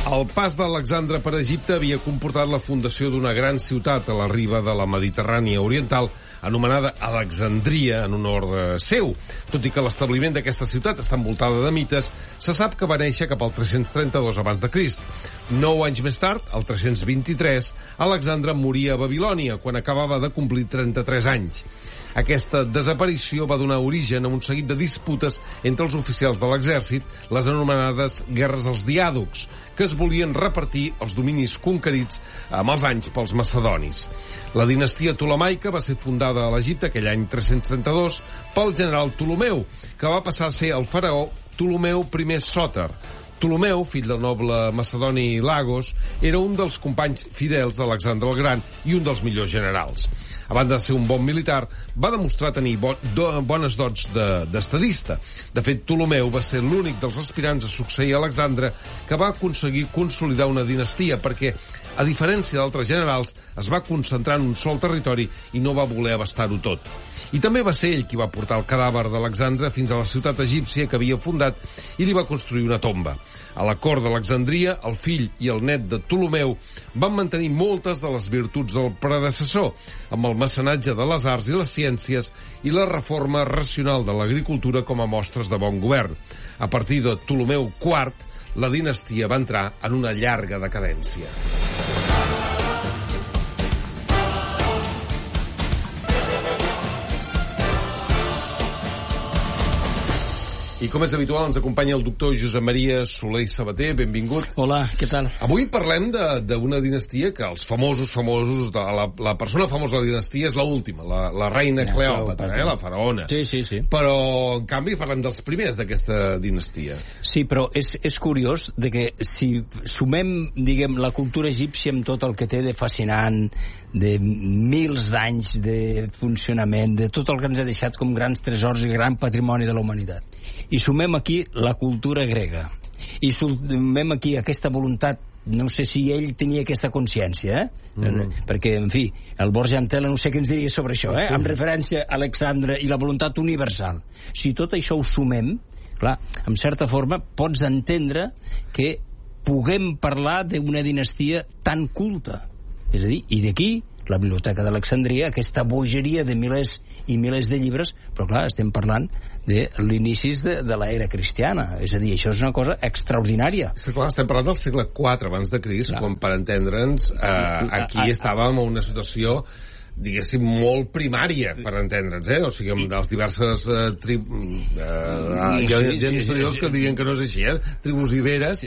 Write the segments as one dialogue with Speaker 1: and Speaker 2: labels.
Speaker 1: El pas d'Alexandre per Egipte havia comportat la fundació d'una gran ciutat a la riba de la Mediterrània oriental, anomenada Alexandria, en honor seu. Tot i que l'establiment d'aquesta ciutat està envoltada de mites, se sap que va néixer cap al 332 abans de Crist. 9 anys més tard, al 323, Alexandre moria a Babilònia, quan acabava de complir 33 anys. Aquesta desaparició va donar origen a un seguit de disputes entre els oficials de l'exèrcit, les anomenades guerres als diàdocs, que es volien repartir els dominis conquerits amb els anys pels macedonis. La dinastia ptolemaica va ser fundada a l'Egipte aquell any 332 pel general Ptolomeu, que va passar a ser el faraó Ptolomeu I Sòter. Ptolomeu, fill del noble macedoni Lagos, era un dels companys fidels d'Alexandre el Gran i un dels millors generals. A banda de ser un bon militar, va demostrar tenir bones dots d'estadista. De fet, Ptolomeu va ser l'únic dels aspirants a succeir a Alexandre que va aconseguir consolidar una dinastia perquè, a diferència d'altres generals, es va concentrar en un sol territori i no va voler abastar-ho tot. I també va ser ell qui va portar el cadàver d'Alexandre fins a la ciutat egípcia que havia fundat i li va construir una tomba. A la cort d'Alexandria, el fill i el net de Ptolomeu van mantenir moltes de les virtuts del predecessor, amb el mecenatge de les arts i les ciències i la reforma racional de l'agricultura com a mostres de bon govern. A partir de Ptolomeu IV, la dinastia va entrar en una llarga decadència. I com és habitual, ens acompanya el doctor Josep Maria Soler i Sabater. Benvingut.
Speaker 2: Hola, què tal?
Speaker 1: Avui parlem d'una dinastia que els famosos, la persona famosa de la dinastia és l'última, la reina Cleòpatra, la faraona.
Speaker 2: Sí.
Speaker 1: Però, en canvi, parlem dels primers d'aquesta dinastia.
Speaker 2: Sí, però és curiós de que si sumem, diguem, la cultura egípcia amb tot el que té de fascinant, de mils d'anys de funcionament, de tot el que ens ha deixat com grans tresors i gran patrimoni de la humanitat, i sumem aquí la cultura grega, i sumem aquí aquesta voluntat, no sé si ell tenia aquesta consciència, perquè, en fi, el Borja Antela no sé què ens diria sobre això, amb referència a Alexandre i la voluntat universal. Si tot això ho sumem, clar, en certa forma pots entendre que puguem parlar d'una dinastia tan culta. És a dir, i d'aquí la Biblioteca d'Alexandria, aquesta bogeria de milers i milers de llibres, però clar, estem parlant de l'inicis de l'era cristiana. És a dir, això és una cosa extraordinària.
Speaker 1: Sí, clar, estem parlant del segle IV abans de Crist, quan, per entendre'ns, aquí estàvem en una situació, diguéssim, molt primària, per entendre'ns, O sigui, amb les diverses hi ha historiadors que dirien que no és així, tribus iberes.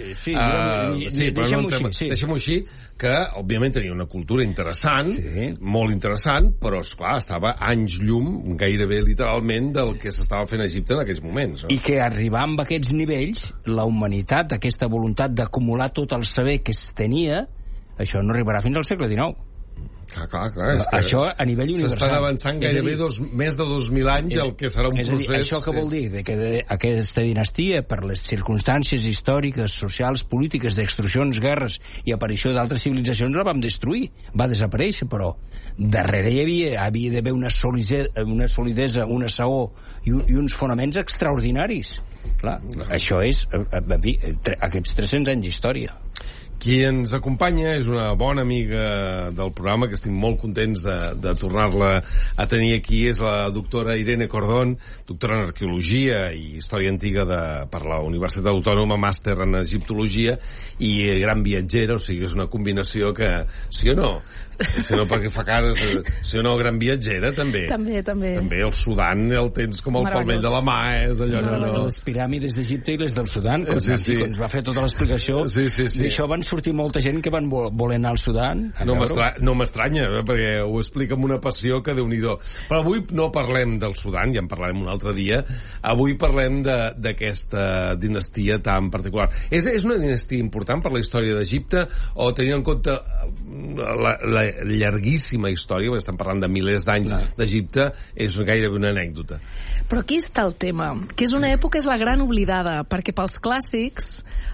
Speaker 1: Deixem-ho així, que, òbviament, tenia una cultura interessant, molt interessant, però, esclar, estava anys llum, gairebé literalment, del que s'estava fent a Egipte en aquells moments.
Speaker 2: I que arribar amb aquests nivells, la humanitat, aquesta voluntat d'acumular tot el saber que es tenia, això no arribarà fins al segle XIX.
Speaker 1: Clar, és que
Speaker 2: això a nivell universal.
Speaker 1: S'estan avançant gairebé més de 2.000 anys el que serà un procés.
Speaker 2: Dir, això què vol dir? Que aquesta dinastia, per les circumstàncies històriques, socials, polítiques, d'extrusions, guerres i aparició d'altres civilitzacions, la vam destruir, va desaparèixer, però darrere hi havia d'haver una solidesa, una saó i uns fonaments extraordinaris. Clar, això és, aquests 300 anys d'història.
Speaker 1: Qui ens acompanya és una bona amiga del programa, que estic molt contents de tornar-la a tenir aquí. És la doctora Irene Cordón, doctora en Arqueologia i Història Antiga per la Universitat Autònoma, màster en Egiptologia i gran viatgera, o sigui, és una combinació que, sí o no? Si no, perquè fa cares, si o no, gran viatgera, també.
Speaker 3: També.
Speaker 1: També el Sudan el tens com el palmell de la mà, és allò...
Speaker 2: Les piràmides d'Egipte i les del Sudan, quan ens va fer tota l'explicació, d'això van sortir molta gent que van voler anar al Sudan.
Speaker 1: No m'estranya, perquè ho explica amb una passió que Déu-n'hi-do. Però avui no parlem del Sudan, ja en parlarem un altre dia. Avui parlem d'aquesta dinastia tan particular. És una dinastia important per la història d'Egipte, o tenint en compte la llarguíssima història, perquè estem parlant de milers d'anys d'Egipte, és gairebé una anècdota.
Speaker 3: Però aquí està el tema, que és una època, és la gran oblidada, perquè pels clàssics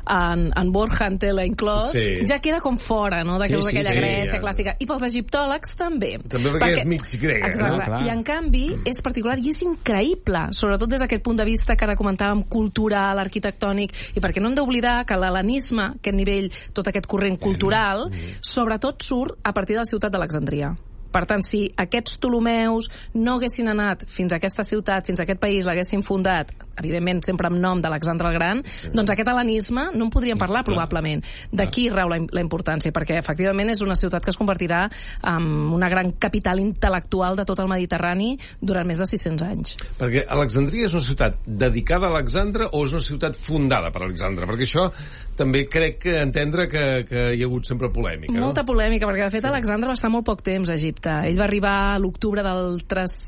Speaker 3: en Borja, en Tela inclòs, ja queda com fora, no?, d'aquella Grècia clàssica. I pels egiptòlegs també.
Speaker 1: També perquè és mig grega.
Speaker 3: Exacte. I en canvi és particular i és increïble, sobretot des d'aquest punt de vista que ara comentàvem, cultural, arquitectònic, i perquè no hem d'oblidar que l'hel·lenisme, aquest nivell, tot aquest corrent cultural, sobretot surt a partir de la ciutat d'Alexandria. Per tant, si aquests Ptolemeus no haguessin anat fins a aquesta ciutat, fins a aquest país, l'haguessin fundat, evidentment sempre amb nom d'Alexandre el Gran, doncs aquest hel·lenisme no en podríem parlar, probablement. D'aquí rau la importància, perquè efectivament és una ciutat que es convertirà en una gran capital intel·lectual de tot el Mediterrani durant més de 600 anys.
Speaker 1: Perquè Alexandria és una ciutat dedicada a Alexandre o és una ciutat fundada per Alexandre? Perquè això també crec que entendre que hi ha hagut sempre polèmica.
Speaker 3: Molta polèmica, perquè de fet Alexandre va estar molt poc temps a Egipte. Ell va arribar a l'octubre del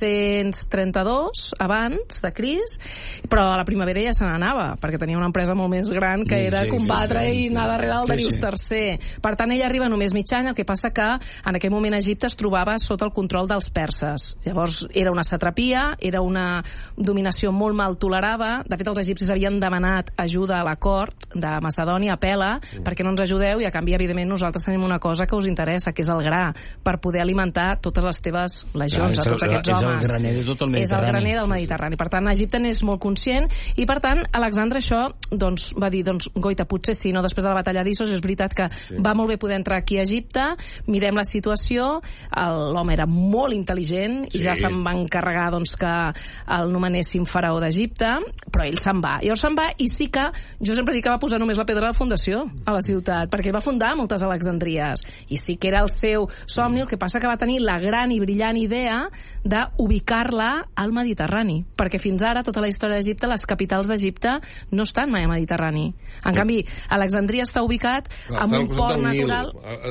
Speaker 3: 332 abans de Crist, però a la primavera ja se n'anava, perquè tenia una empresa molt més gran que era combatre i anar darrere del Darius III. Per tant, ell arriba només mig any, el que passa que en aquell moment Egipte es trobava sota el control dels perses. Llavors, era una satrapia, era una dominació molt mal tolerada. De fet, els egipcis havien demanat ajuda a la cort de Macedònia, a Pela, perquè no ens ajudeu, i a canvi, evidentment, nosaltres tenim una cosa que us interessa, que és el gra, per poder alimentar totes les teves legions, a tots aquests homes.
Speaker 2: És el graner de tot el Mediterrani.
Speaker 3: És el graner del Mediterrani. Per tant, Egipte n'és molt conscient, i per tant, Alexandre això va dir, goita, potser sí, no? Després de la batalla d'Issos, és veritat que va molt bé poder entrar aquí a Egipte, mirem la situació, l'home era molt intel·ligent, i ja se'n va encarregar que el nomenessin faraó d'Egipte, però ell se'n va. Llavors se'n va, i sí que, jo sempre dic que va posar només la pedra de fundació a la ciutat, perquè va fundar moltes Alexandries, i sí que era el seu somni, el que passa que va tenir la gran i brillant idea d'ubicar-la al Mediterrani, perquè fins ara tota la història d'Egipte, les capitals d'Egipte no estan mai al Mediterrani. En canvi, Alexandria està ubicat en un port natural.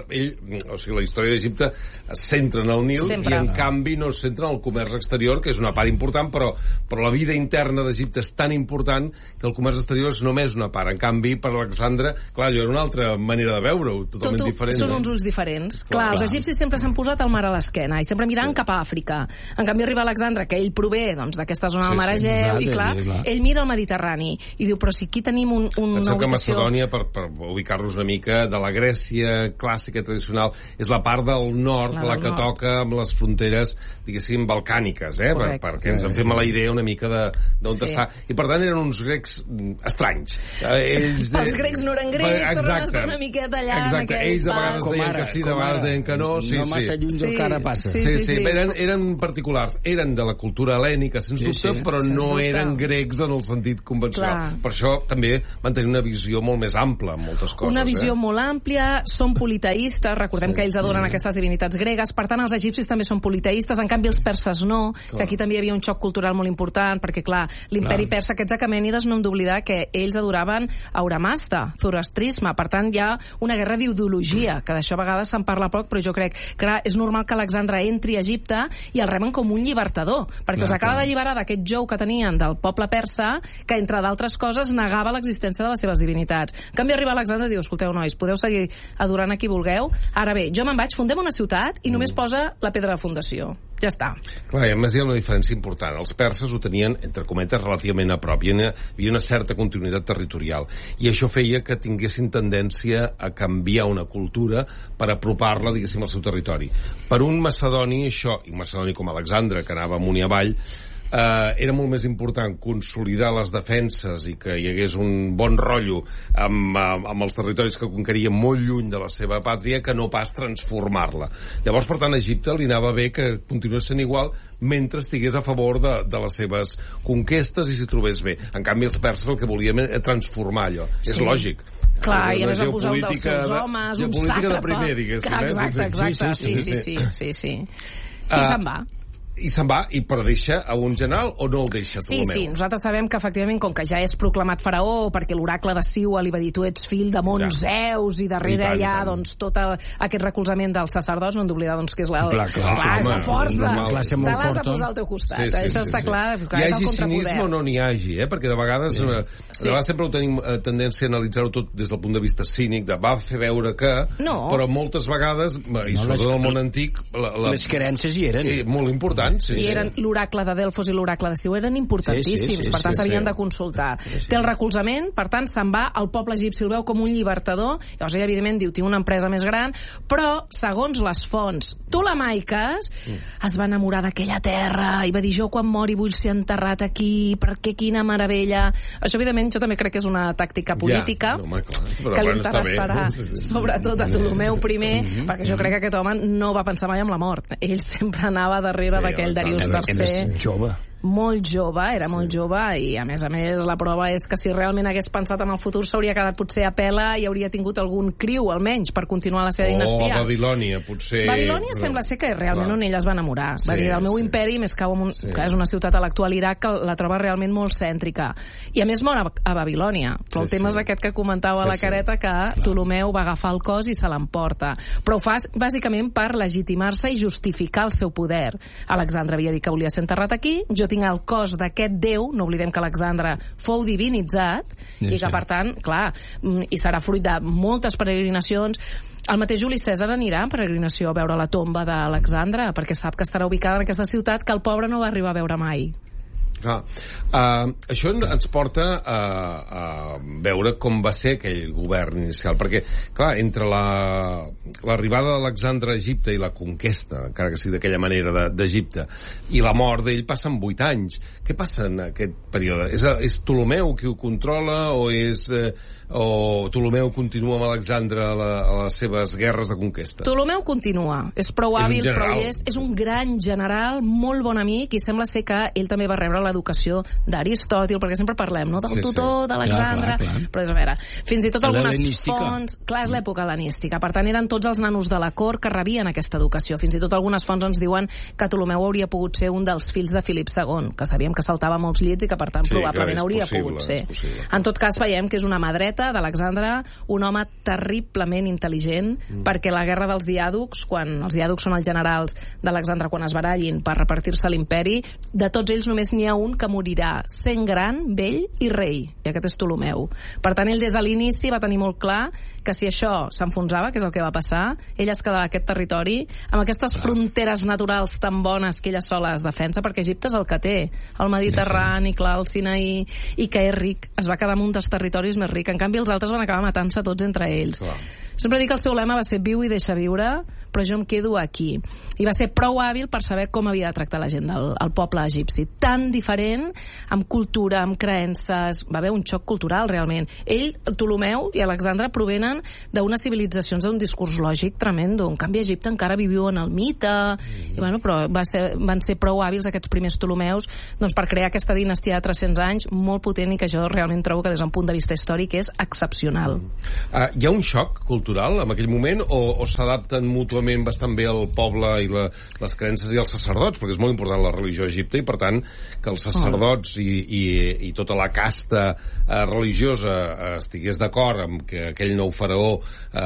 Speaker 1: O sigui, la història d'Egipte es centra en el Nil i en canvi no es centra en el comerç exterior, que és una part important, però la vida interna d'Egipte és tan important que el comerç exterior és només una part. En canvi, per Alexandre, clar, allò era una altra manera de veure-ho, totalment diferent.
Speaker 3: Són uns ulls diferents. Clar, els egipcis sempre s'han posat el mar a l'esquena i sempre mirant cap a Àfrica. En canvi, arriba Alexandre, que ell prové d'aquesta zona del mar Egeu, i clar, ell mira el Mediterrani i diu, però si aquí tenim una
Speaker 1: Penseu
Speaker 3: ubicació...
Speaker 1: que Macedònia, per ubicar-nos una mica, de la Grècia clàssica tradicional, és la part del nord, la que toca amb les fronteres, diguéssim, balcàniques, perquè ens en fem a la idea una mica d'on està. I per tant eren uns grecs estranys.
Speaker 3: Els grecs no eren grecs, tornem una miqueta allà.
Speaker 1: Exacte, ells de vegades deien que sí, de vegades deien que no.
Speaker 2: No massa lluny del que ara passa.
Speaker 1: Sí, eren particulars. Eren de la cultura hel·lènica, sens dubte, però no eren grecs en el sentit convencional. Per això també van tenir una visió molt més ampla en moltes coses.
Speaker 3: Una visió molt àmplia, són politeistes, recordem que ells adoren aquestes divinitats gregues, per tant els egipcis també són politeistes, en canvi els perses no, que aquí també hi havia un xoc cultural molt important, perquè clar, l'imperi persa, aquests aquemènides, no hem d'oblidar que ells adoraven Auramasta, zoroastrisme, per tant hi ha una guerra d'ideologia, que d'això a vegades se'n parla poc, però jo crec que és normal que Alexandre entri a Egipte i el reben com un llibertador, perquè els acaba d'alliberar d'aquest jou que tenien del poble persa, que entre d'altres coses negava l'existència de les seves divinitats. En canvi arriba Alexandre i diu, escolteu nois, podeu seguir adorant a qui vulgueu, ara bé, jo me'n vaig, fundem una ciutat i només posa la pedra de fundació. Ja està.
Speaker 1: Clar, i a més hi ha una diferència important. Els perses ho tenien, entre cometes, relativament a prop. Hi havia una certa continuïtat territorial. I això feia que tinguessin tendència a canviar una cultura per apropar-la, diguéssim, al seu territori. Per un macedoni, això, i un macedoni com Alexandre, que anava amunt i avall, era molt més important consolidar les defenses i que hi hagués un bon rotllo amb els territoris que conquerien molt lluny de la seva pàtria que no pas transformar-la. Llavors, per tant, a Egipte li anava bé que continués sent igual mentre estigués a favor de les seves conquestes i s'hi trobés bé. En canvi, els perses el que volien era transformar allò. És lògic.
Speaker 3: Clar, i a més va posar un dels seus homes, un sàtrapa.
Speaker 1: Geopolítica de primer, diguéssim.
Speaker 3: Exacte. Sí. I se'n va.
Speaker 1: I se'n va, i però deixa a un general o no el deixa Ptolemeu?
Speaker 3: Sí, nosaltres sabem que efectivament, com que ja és proclamat faraó, perquè l'oracle de Siua li va dir tu ets fill de Mons Zeus, i darrere hi ha tot aquest recolzament dels sacerdots, no hem d'oblidar que és la força, te l'has de posar al teu costat, això està clar, és el contrapoder.
Speaker 1: Hi hagi cinisme o no n'hi hagi, perquè de vegades sempre ho tenim tendència a analitzar-ho tot des del punt de vista cínic, de va fer veure que, però moltes vegades, i sobretot en el món antic,
Speaker 2: les creences hi eren.
Speaker 1: Molt important. tant, sí.
Speaker 3: I eren l'oracle de Delfos i l'oracle de Siu, eren importantíssims, per tant s'havien de consultar. Té el recolzament, per tant se'n va, el poble egipci el veu com un llibertador, llavors ell evidentment diu, tinc una empresa més gran, però segons les fonts ptolemaiques es va enamorar d'aquella terra i va dir, jo quan mori vull ser enterrat aquí, perquè quina meravella. Això evidentment jo també crec que és una tàctica política que li interessarà sobretot a Ptolemeu I, perquè jo crec que aquest home no va pensar mai en la mort. Ell sempre anava darrere d'aquell Darius III. Molt jove, era molt jove, i a més la prova és que si realment hagués pensat en el futur s'hauria quedat potser a pela i hauria tingut algun criu, almenys, per continuar la seva dinastia.
Speaker 1: O a Babilònia, potser...
Speaker 3: Babilònia sembla ser que realment on ell es va enamorar. Va dir, el meu imperi, més que és una ciutat a l'actual Iraq, que la troba realment molt cèntrica. I a més mor a Babilònia. Però el tema és aquest que comentava la Careta, que Ptolemeu va agafar el cos i se l'emporta. Però ho fa bàsicament per legitimar-se i justificar el seu poder. Alexandre havia dit que volia ser enterrat aquí, jo tinc el cos d'aquest déu, no oblidem que Alexandre fou divinitzat, i que per tant, clar, i serà fruit de moltes peregrinacions. El mateix Juli Cèsar anirà en peregrinació a veure la tomba d'Alexandre, perquè sap que estarà ubicada en aquesta ciutat que el pobre no va arribar a veure mai.
Speaker 1: Això ens porta a veure com va ser aquell govern inicial, perquè, clar, entre l'arribada d'Alexandre a Egipte i la conquesta, encara que sigui d'aquella manera d'Egipte, i la mort d'ell passen 8 anys. Què passa en aquest període? És Ptolemeu qui ho controla o Ptolemeu continua amb Alexandre a les seves guerres de conquesta?
Speaker 3: Ptolemeu continua, és prou hàbil, prou llest, és un gran general, molt bon amic, i sembla ser que ell també va rebre l'educació d'Aristòtil, perquè sempre parlem, no?, del tutor d'Alexandre, però és a veure, fins i tot algunes fonts... Clar, és l'època hel·lenística, per tant eren tots els nanos de la cort que rebien aquesta educació, fins i tot algunes fonts ens diuen que Ptolemeu hauria pogut ser un dels fills de Filip II, que sabíem que saltava molts llits i que per tant probablement hauria pogut ser. En tot cas veiem que és una madreta d'Alexandre, un home terriblement intel·ligent, perquè la guerra dels diàdocs, quan els diàdocs són els generals d'Alexandre quan es barallin per repartir-se l'imperi, de tots ells només n'hi ha un que morirà sent gran, vell i rei, i aquest és Ptolemeu. Per tant, ell des de l'inici va tenir molt clar que si això s'enfonsava, que és el que va passar, ell es quedava a aquest territori amb aquestes fronteres naturals tan bones que ella sola es defensa, perquè Egipte és el que té, el Mediterrani, clar, el Sinaí, i que és ric, es va quedar amb un dels territoris més rics. En canvi, els altres van acabar matant-se tots entre ells. Sempre dic que el seu lema va ser viu i deixa viure, però jo em quedo aquí. I va ser prou hàbil per saber com havia de tractar la gent del poble egipci. Tan diferent, amb cultura, amb creences, va haver un xoc cultural, realment. Ell, Ptolemeu i Alexandre provenen d'unes civilitzacions d'un discurs lògic tremendo. En canvi, a Egipte encara viviu en el mite, i, bueno, però van ser prou hàbils aquests primers Ptolemeus doncs, per crear aquesta dinastia de 300 anys molt potent i que jo realment trobo que des d'un punt de vista històric és excepcional.
Speaker 1: Hi ha un xoc cultural en aquell moment o s'adapten mútuament bastant bé el poble i les creences i els sacerdots, perquè és molt important la religió a Egipte i per tant que els sacerdots i tota la casta religiosa estigués d'acord amb que aquell nou faraó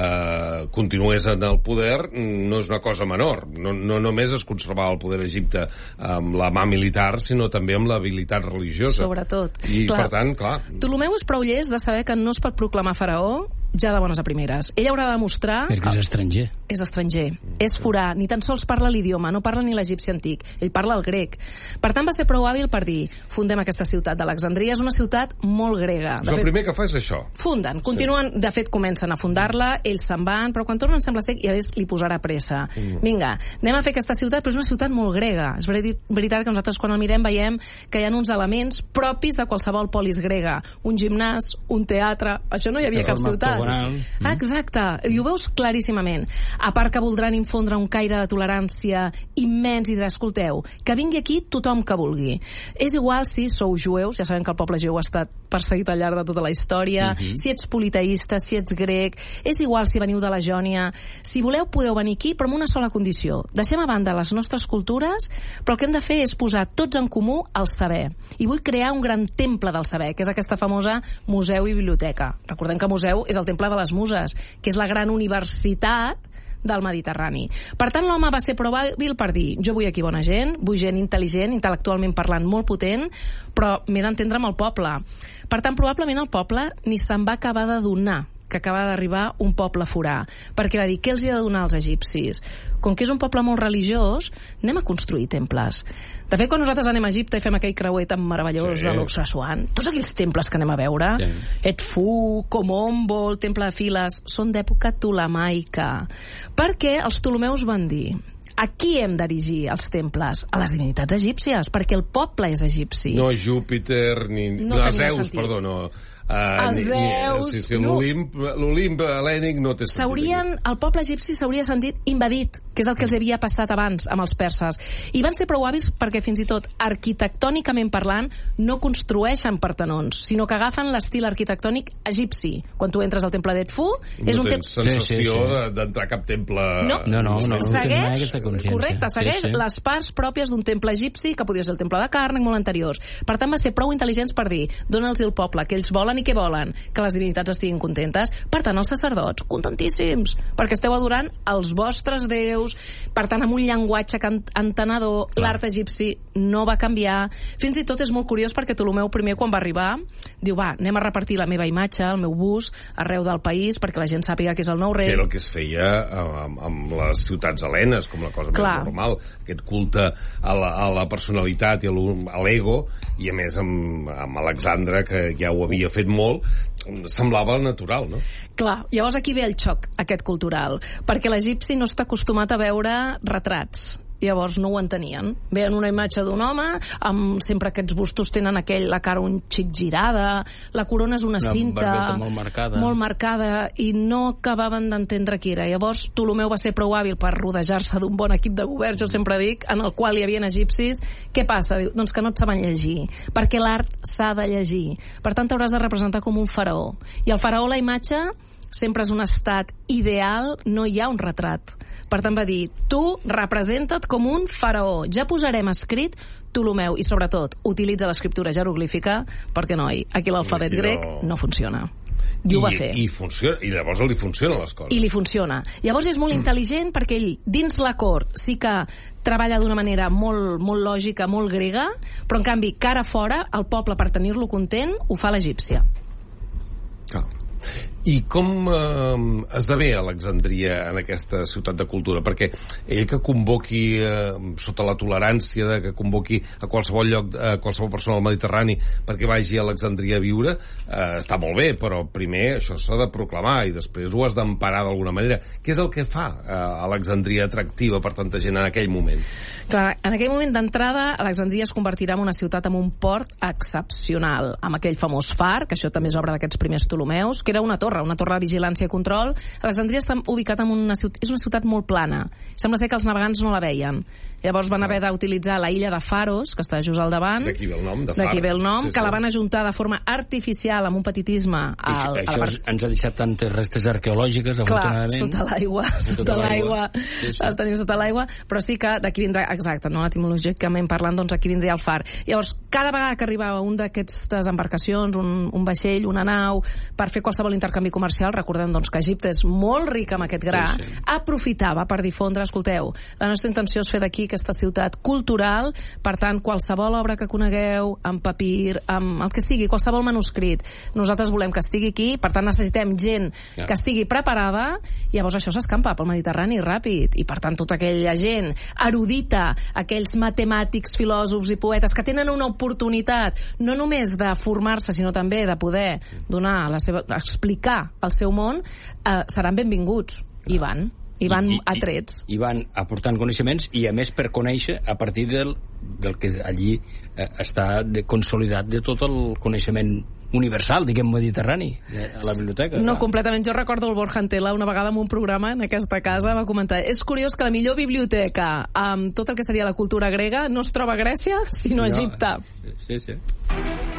Speaker 1: continués en el poder no és una cosa menor. No només es conservava el poder a Egipte amb la mà militar, sinó també amb l'habilitat religiosa.
Speaker 3: Sobretot.
Speaker 1: I clar, per tant, clar...
Speaker 3: Ptolemeu és prou llest de saber que no es pot proclamar faraó ja de bones a primeres. Ell haurà de demostrar...
Speaker 2: Perquè és estranger.
Speaker 3: És estranger. És forà. Ni tan sols parla l'idioma. No parla ni l'egipci antic. Ell parla el grec. Per tant, va ser prou hàbil per dir fundem aquesta ciutat d'Alexandria. És una ciutat molt grega.
Speaker 1: El primer que fa és això.
Speaker 3: Funden. Continuen, de fet, comencen a fundar-la. Ells se'n van, però quan tornen sembla ser que ja ves, li posarà pressa. Vinga, anem a fer aquesta ciutat, però és una ciutat molt grega. És veritat que nosaltres quan el mirem veiem que hi ha uns elements propis de qualsevol polis grega. Un gimnàs, un teatre... Això no hi havia cap ciutat. Exacte, i ho veus claríssimament. A part que voldran infondre un caire de tolerància immens i dirà, escolteu, que vingui aquí tothom que vulgui. És igual si sou jueus, ja sabem que el poble jueu ha estat perseguit al llarg de tota la història, si ets politeista, si ets grec, és igual si veniu de la Jònia, si voleu podeu venir aquí, però amb una sola condició. Deixem a banda les nostres cultures, però el que hem de fer és posar tots en comú el saber. I vull crear un gran temple del saber, que és aquesta famosa museu i biblioteca. Recordem que museu és el temple de les muses, que és la gran universitat del Mediterrani. Per tant, l'home va ser prou hàbil per dir, jo vull aquí bona gent, vull gent intel·ligent, intel·lectualment parlant molt potent, però m'he d'entendre amb el poble. Per tant, probablement el poble ni se'n va acabar d'adonar que acaba d'arribar un poble forà, perquè va dir, què els hi ha de donar als egipcis? Com que és un poble molt religiós, anem a construir temples. De fet, quan nosaltres anem a Egipte i fem aquell creuer tan meravellós de l'Oxassuan, tots aquells temples que anem a veure, Edfu, Komombo, el temple de Files, són d'època ptolemaica. Perquè els ptolemeus van dir, a qui hem d'erigir els temples? A les divinitats egípcies, perquè el poble és egipci.
Speaker 1: No Júpiter, ni...
Speaker 3: No
Speaker 1: Zeus, perdó, no...
Speaker 3: Zeus...
Speaker 1: L'Olimp helènic no té sentit.
Speaker 3: El poble egipci s'hauria sentit invadit, que és el que els havia passat abans amb els perses. I van ser prou hàbils perquè fins i tot arquitectònicament parlant no construeixen partenons, sinó que agafen l'estil arquitectònic egipci. Quan tu entres al temple d'Edfu, és un temple...
Speaker 1: No tens sensació d'entrar a cap temple...
Speaker 2: No.
Speaker 3: Segueix les parts pròpies d'un temple egipci, que podia ser el temple de Càrnec, molt anteriors. Per tant, va ser prou intel·ligents per dir, dona'ls el poble que ells volen i què volen, que les divinitats estiguin contentes. Per tant, els sacerdots, contentíssims, perquè esteu adorant els vostres déus, per tant, amb un llenguatge entenedor, l'art egipci no va canviar. Fins i tot és molt curiós perquè Ptolemeu I, quan va arribar, diu, va, anem a repartir la meva imatge, el meu bust, arreu del país, perquè la gent sàpiga que és el nou rei.
Speaker 1: Que era el que es feia amb les ciutats hel·lenes, com la cosa més normal, aquest culte a la personalitat i a l'ego, i a més amb Alexandre, que ja ho havia fet molt, semblava natural, no?
Speaker 3: Clar, llavors aquí ve el xoc, aquest cultural, perquè l'egipci no està acostumat a veure retrats. Llavors no ho entenien. Veien una imatge d'un home, amb sempre aquests bustos tenen la cara un xic girada, la corona és una cinta molt marcada, i no acabaven d'entendre qui era. Llavors Ptolemeu va ser prou hàbil per rodejar-se d'un bon equip de govern, jo sempre dic, en el qual hi havia egipcis. Què passa? Diu, doncs que no et saben llegir, perquè l'art s'ha de llegir. Per tant, t'hauràs de representar com un faraó. I el faraó, la imatge, sempre és un estat ideal, no hi ha un retrat. Per tant, va dir, tu representa't com un faraó. Ja posarem escrit Ptolemeu, i sobretot utilitza l'escriptura jeroglífica, perquè noi, aquí l'alfabet grec no funciona. I ho va fer.
Speaker 1: I funciona, i llavors li funcionen les coses.
Speaker 3: I li funciona. Llavors és molt intel·ligent perquè ell, dins la cort, sí que treballa d'una manera molt, molt lògica, molt grega, però en canvi, cara fora, el poble, per tenir-lo content, ho fa l'egípcia.
Speaker 1: I com esdevé Alexandria en aquesta ciutat de cultura? Perquè ell que convoqui, sota la tolerància que convoqui a qualsevol lloc, a qualsevol persona al Mediterrani perquè vagi a Alexandria a viure, està molt bé, però primer això s'ha de proclamar i després ho has d'emparar d'alguna manera. Què és el que fa Alexandria atractiva per tanta gent en aquell moment?
Speaker 3: Clar, en aquell moment d'entrada, Alexandria es convertirà en una ciutat amb un port excepcional, amb aquell famós far, que això també és obra d'aquests primers Ptolemeus, que era una torre de vigilància i control. Alexandria està ubicat en és una ciutat molt plana. Sembla ser que els navegants no la veien. Llavors van haver d'utilitzar la illa de Faros, que està just al davant.
Speaker 1: D'aquí ve el nom, de Far.
Speaker 3: D'aquí ve el nom, que la van ajuntar de forma artificial, amb un petitisme.
Speaker 2: Això ens ha deixat tantes restes arqueològiques, afortunadament.
Speaker 3: Clar, sota l'aigua. Les tenim sota l'aigua, però sí que d'aquí vindrà, exacte, no? Etimològicament parlant, doncs aquí vindria el far. Llavors, cada vegada que arribava un d'aquestes embarcacions, un vaixell, una nau, per fer qualsevol intercanvi comercial, recordem doncs, que Egipte és molt ric amb aquest gra, aprofitava per difondre, escolteu, la nostra intenció és fer d'aquí aquesta ciutat cultural, per tant, qualsevol obra que conegueu, amb papir, amb el que sigui, qualsevol manuscrit, nosaltres volem que estigui aquí, per tant necessitem gent que estigui preparada, i llavors això s'escampa pel Mediterrani ràpid, i per tant tota aquella gent erudita, aquells matemàtics, filòsofs i poetes que tenen una oportunitat no només de formar-se, sinó també de poder donar explicar el seu món, seran benvinguts, i van atrets.
Speaker 2: I van aportant coneixements i, a més, per conèixer a partir del que allí està consolidat de tot el coneixement universal, diguem, mediterrani, a la biblioteca.
Speaker 3: No, completament. Jo recordo el Borja Antela una vegada en un programa en aquesta casa va comentar, és curiós que la millor biblioteca amb tot el que seria la cultura grega no es troba a Grècia, sinó a Egipte.
Speaker 2: Sí.